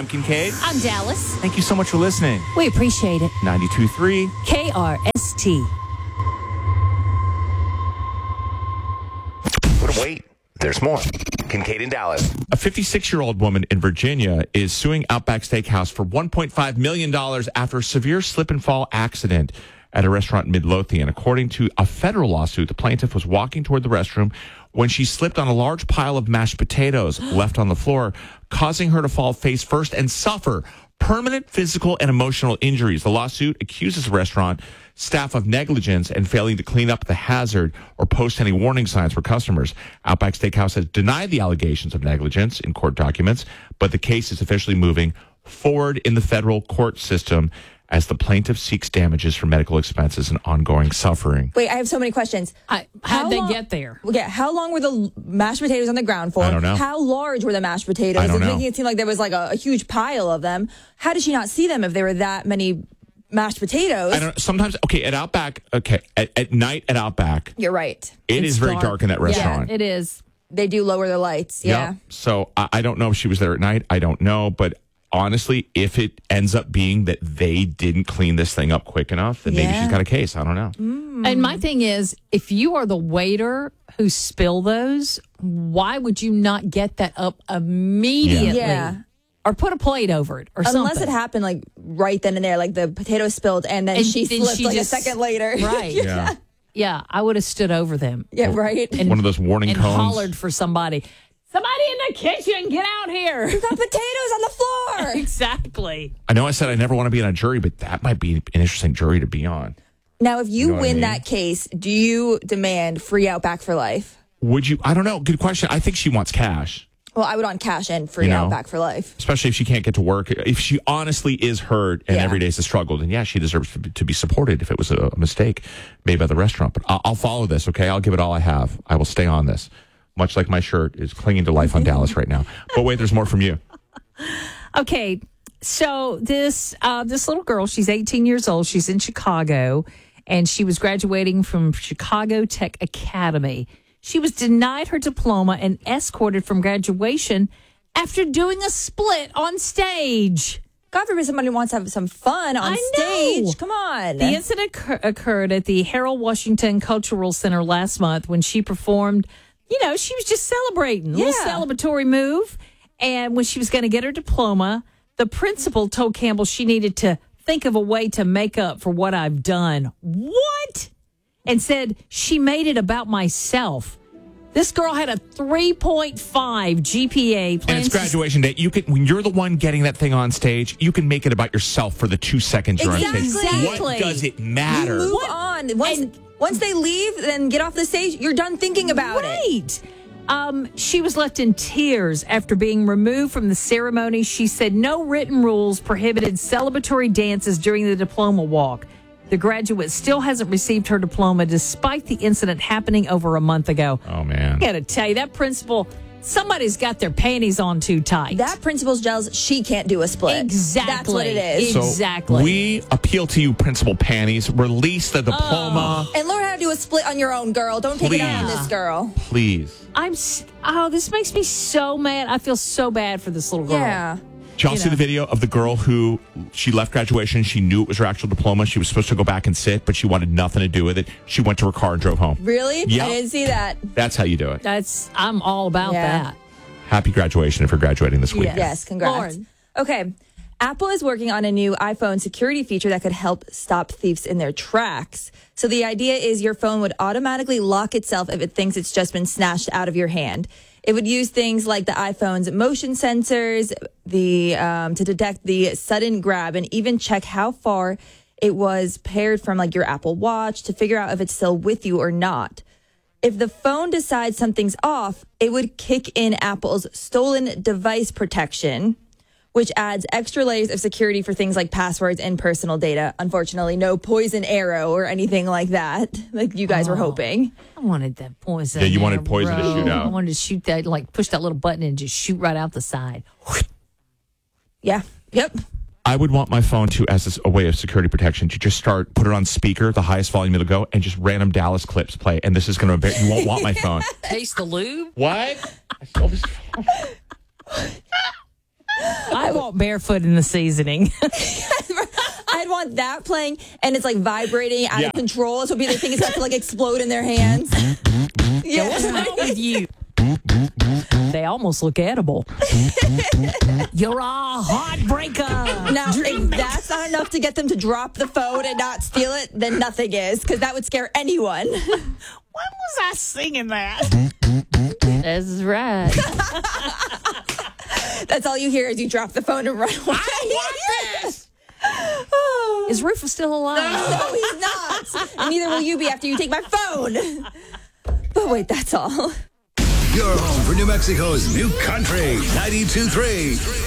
I'm Kincaid. I'm Dallas. Thank you so much for listening. We appreciate it. 92.3 KRST. But wait, there's more. Kincaid and Dallas. A 56-year-old woman in Virginia is suing Outback Steakhouse for $1.5 million after a severe slip and fall accident at a restaurant in Midlothian. According to a federal lawsuit, the plaintiff was walking toward the restroom when she slipped on a large pile of mashed potatoes left on the floor, causing her to fall face first and suffer permanent physical and emotional injuries. The lawsuit accuses the restaurant staff of negligence and failing to clean up the hazard or post any warning signs for customers. Outback Steakhouse has denied the allegations of negligence in court documents, but the case is officially moving forward in the federal court system as the plaintiff seeks damages for medical expenses and ongoing suffering. Wait, I have so many questions. How'd they get there? Yeah, how long were the mashed potatoes on the ground for? I don't know. How large were the mashed potatoes? I don't know. Making it seem like there was like a huge pile of them. How did she not see them if there were that many mashed potatoes? I don't know. Sometimes, at Outback, at night at Outback, You're right. it is very dark in that restaurant. Yeah, it is. They do lower their lights. Yeah. Yep. So I don't know if she was there at night. I don't know. But honestly, if it ends up being that they didn't clean this thing up quick enough, then maybe she's got a case. I don't know. And my thing is, if you are the waiter who spilled those, why would you not get that up immediately? Yeah. Or put a plate over it or something. Unless it happened like right then and there, like the potato spilled and then she slipped like a second later. Right. Yeah. Yeah, I would have stood over them. Yeah, right. And, one of those warning and cones. hollered for somebody. Somebody in the kitchen, get out here. We've got potatoes on the floor. Exactly. I know I said I never want to be on a jury, but that might be an interesting jury to be on. Now, if you know what I win mean? that case, do you demand free Outback for life? Would you? I don't know. Good question. I think she wants cash, Well, I would want cash and free Outback for life. especially if she can't get to work. If she honestly is hurt and every day is a struggle, then yeah, she deserves to be supported if it was a mistake made by the restaurant. But I'll follow this, okay? I'll give it all I have. I will stay on this, much like my shirt is clinging to life on Dallas right now. But wait, there's more from you. Okay, so this little girl, she's 18 years old. She's in Chicago, and she was graduating from Chicago Tech Academy. She was denied her diploma and escorted from graduation after doing a split on stage. God forbid somebody wants to have some fun on stage. know. Come on. The incident occurred at the Harold Washington Cultural Center last month when she performed. She was just celebrating, a little celebratory move. And when she was going to get her diploma, the principal told Campbell she needed to think of a way to make up for what I've done. What? And said she made it about myself. This girl had a 3.5 GPA. And it's graduation day. When you're the one getting that thing on stage, you can make it about yourself for the 2 seconds you're on stage. Exactly. What does it matter? You move on. Once they leave and get off the stage, you're done thinking about it. She was left in tears after being removed from the ceremony. She said no written rules prohibited celebratory dances during the diploma walk. The graduate still hasn't received her diploma despite the incident happening over a month ago. Oh, man. I got to tell you, that principal, somebody's got their panties on too tight. That principal's jealous she can't do a split. Exactly. That's what it is. Exactly. So we appeal to you, Principal Panties. Release the diploma. And learn how to do a split on your own, girl. Don't take it out on Please. this girl. Please. This makes me so mad. I feel so bad for this little girl. Yeah. Did y'all see the video of the girl who she left graduation? She knew it was her actual diploma. She was supposed to go back and sit, but she wanted nothing to do with it. She went to her car and drove home. Really? Yep. I didn't see that. That's how you do it. I'm all about that. Happy graduation if you're graduating this week. Yes, congrats. Lauren. Okay. Apple is working on a new iPhone security feature that could help stop thieves in their tracks. So the idea is your phone would automatically lock itself if it thinks it's just been snatched out of your hand. It would use things like the iPhone's motion sensors, to detect the sudden grab and even check how far it was paired from like your Apple Watch to figure out if it's still with you or not. If the phone decides something's off, it would kick in Apple's stolen device protection, which adds extra layers of security for things like passwords and personal data. Unfortunately, no poison arrow or anything like that, like you guys were hoping. I wanted that poison. Yeah, you wanted poison to shoot out. I wanted to shoot that, push that little button and just shoot right out the side. Yeah. Yep. I would want my phone to, as a way of security protection, to just put it on speaker, the highest volume it'll go, and just random Dallas clips play. And this is going to, you won't want my phone. Taste the lube? What? I stole this phone. I I want barefoot in the seasoning. I'd want that playing, and it's like vibrating out of control. So people think it's about to like explode in their hands. Yeah, what's wrong with you? They almost look edible. You're a heartbreaker. Now, if that's not enough to get them to drop the phone and not steal it, then nothing is, because that would scare anyone. When was I singing that? That's right. That's all you hear is you drop the phone and run away. I want this. Is Rufus still alive? No, he's not. And neither will you be after you take my phone. But wait, that's all. You're home for New Mexico's new country, 92.3.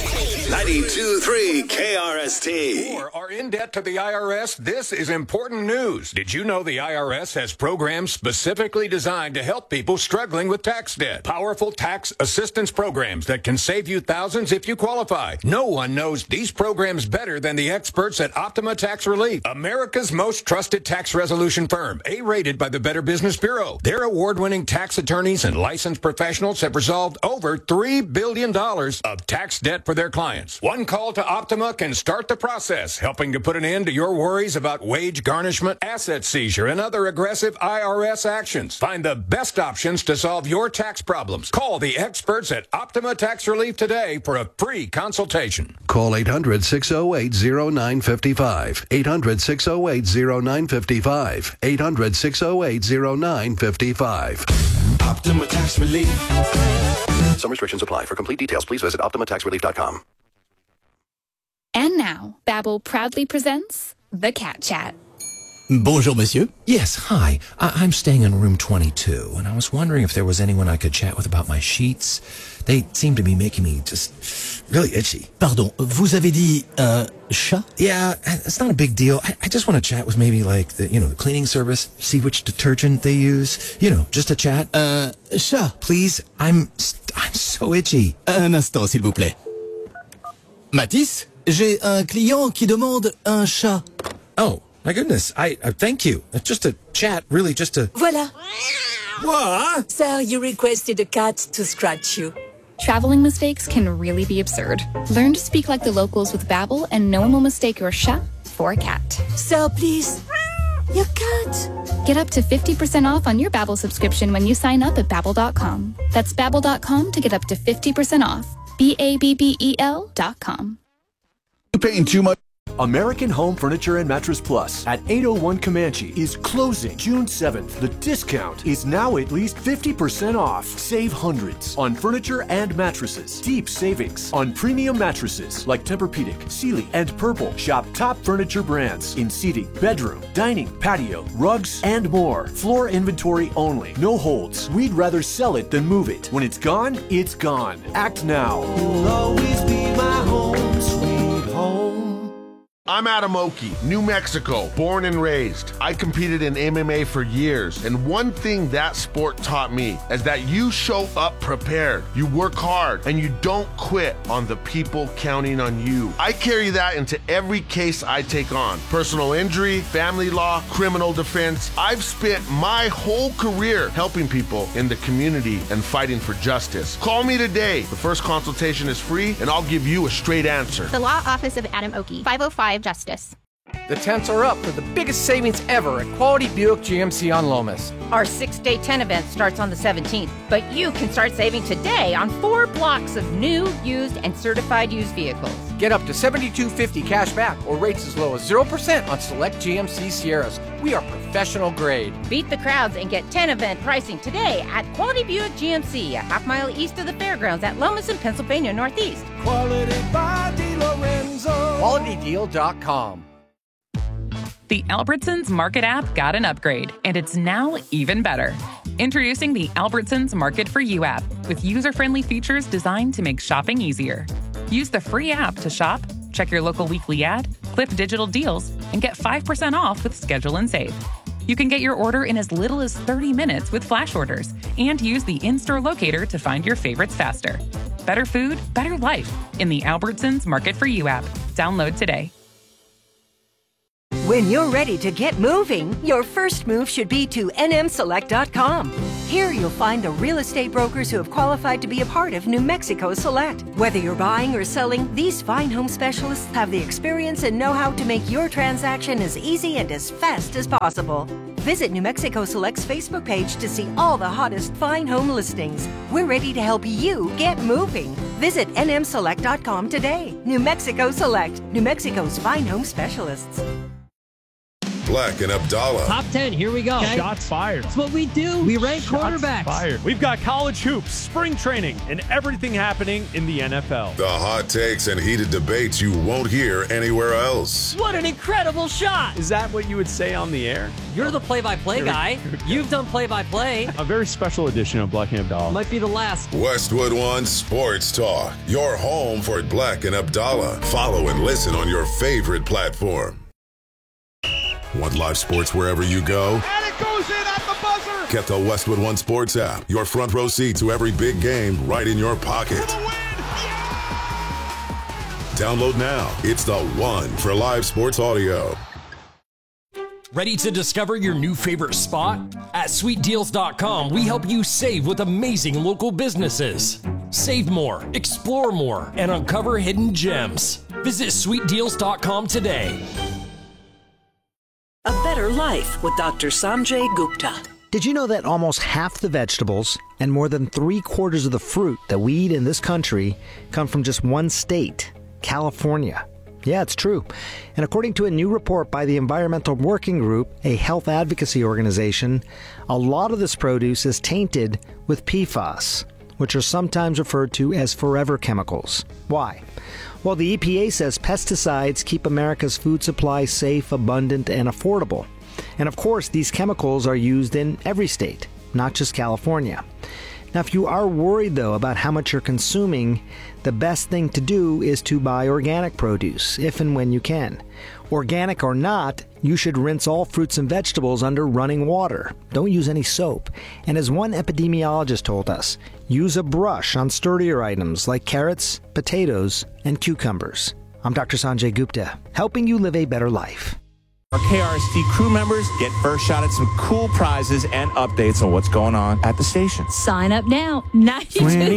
92.3 KRST. Or are in debt to the IRS? This is important news. Did you know the IRS has programs specifically designed to help people struggling with tax debt? Powerful tax assistance programs that can save you thousands if you qualify. No one knows these programs better than the experts at Optima Tax Relief, America's most trusted tax resolution firm, A-rated by the Better Business Bureau. Their award-winning tax attorneys and licensed professionals have resolved over $3 billion of tax debt for their clients. One call to Optima can start the process, helping to put an end to your worries about wage garnishment, asset seizure, and other aggressive IRS actions. Find the best options to solve your tax problems. Call the experts at Optima Tax Relief today for a free consultation. Call 800-608-0955. 800-608-0955. 800-608-0955. Optima Tax Relief. Some restrictions apply. For complete details, please visit OptimaTaxRelief.com. And now, Babbel proudly presents The Cat Chat. Bonjour, monsieur. Yes, hi. I'm staying in room 22, and I was wondering if there was anyone I could chat with about my sheets. They seem to be making me just really itchy. Pardon, vous avez dit chat? Yeah, it's not a big deal. I just want to chat with maybe like the cleaning service, see which detergent they use. Just a chat. Chat. Please, I'm so itchy. Un instant, s'il vous plaît. Mathis, j'ai un client qui demande un chat. Oh, my goodness. I thank you. Just a chat, really, just a... Voilà. What? Sir, you requested a cat to scratch you. Traveling mistakes can really be absurd. Learn to speak like the locals with Babbel, and no one will mistake your chat for a cat. Sir, please. Your cat. Get up to 50% off on your Babbel subscription when you sign up at Babbel.com. That's Babbel.com to get up to 50% off. Babbel.com. You paying too much? American Home Furniture and Mattress Plus at 801 Comanche is closing June 7th. The discount is now at least 50% off. Save hundreds on furniture and mattresses. Deep savings on premium mattresses like Tempur-Pedic, Sealy, and Purple. Shop top furniture brands in seating, bedroom, dining, patio, rugs, and more. Floor inventory only. No holds. We'd rather sell it than move it. When it's gone, it's gone. Act now. You'll always be my home, sweet home. I'm Adam Oki, New Mexico, born and raised. I competed in MMA for years, and one thing that sport taught me is that you show up prepared, you work hard, and you don't quit on the people counting on you. I carry that into every case I take on. Personal injury, family law, criminal defense. I've spent my whole career helping people in the community and fighting for justice. Call me today. The first consultation is free, and I'll give you a straight answer. The Law Office of Adam Oki, 505 Justice. The temps are up for the biggest savings ever at Quality Buick GMC on Lomas. Our 6-day 10 event starts on the 17th, but you can start saving today on 4 blocks of new, used, and certified used vehicles. Get up to $72.50 cash back or rates as low as 0% on select GMC Sierras. We are professional grade. Beat the crowds and get 10 event pricing today at Quality Buick GMC, a half-mile east of the fairgrounds at Lomas in Pennsylvania Northeast. Quality by DiLorenzo. QualityDeal.com. The Albertsons Market app got an upgrade, and it's now even better. Introducing the Albertsons Market for You app with user-friendly features designed to make shopping easier. Use the free app to shop, check your local weekly ad, clip digital deals, and get 5% off with Schedule and Save. You can get your order in as little as 30 minutes with flash orders and use the in-store locator to find your favorites faster. Better food, better life in the Albertsons Market for You app. Download today. When you're ready to get moving, your first move should be to nmselect.com. Here you'll find the real estate brokers who have qualified to be a part of New Mexico Select. Whether you're buying or selling, these fine home specialists have the experience and know-how to make your transaction as easy and as fast as possible. Visit New Mexico Select's Facebook page to see all the hottest fine home listings. We're ready to help you get moving. Visit nmselect.com today. New Mexico Select, New Mexico's fine home specialists. Black and Abdallah. Top 10, here we go. Okay. Shots fired. That's what we do. We rank quarterbacks. Fired. We've got college hoops, spring training, and everything happening in the NFL. The hot takes and heated debates you won't hear anywhere else. What an incredible shot. Is that what you would say on the air? You're the play-by-play guy. You've done play-by-play. A very special edition of Black and Abdallah. Might be the last. Westwood One Sports Talk. Your home for Black and Abdallah. Follow and listen on your favorite platform. Want live sports wherever you go? And it goes in at the buzzer! Get the Westwood One Sports app. Your front row seat to every big game right in your pocket. Download now. It's the one for live sports audio. Ready to discover your new favorite spot? At sweetdeals.com, we help you save with amazing local businesses. Save more, explore more, and uncover hidden gems. Visit sweetdeals.com today. A better life with Dr. Sanjay Gupta. Did you know that almost half the vegetables and more than 3/4 of the fruit that we eat in this country come from just one state, California? Yeah, it's true. And according to a new report by the Environmental Working Group, a health advocacy organization, a lot of this produce is tainted with PFAS, which are sometimes referred to as forever chemicals. Why? Well, the EPA says pesticides keep America's food supply safe, abundant, and affordable. And of course, these chemicals are used in every state, not just California. Now, if you are worried, though, about how much you're consuming, the best thing to do is to buy organic produce, if and when you can. Organic or not, you should rinse all fruits and vegetables under running water. Don't use any soap. And as one epidemiologist told us, use a brush on sturdier items like carrots, potatoes, and cucumbers. I'm Dr. Sanjay Gupta, helping you live a better life. Our KRST crew members get first shot at some cool prizes and updates on what's going on at the station. Sign up now. 92